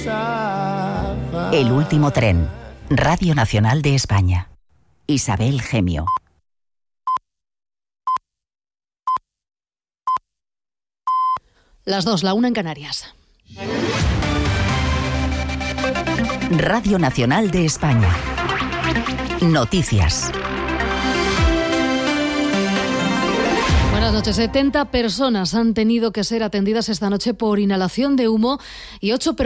El último tren. Radio Nacional de España. Isabel Gemio. Las 2, la 1 en Canarias. Radio Nacional de España. Noticias. Buenas noches. 70 personas han tenido que ser atendidas esta noche por inhalación de humo y 8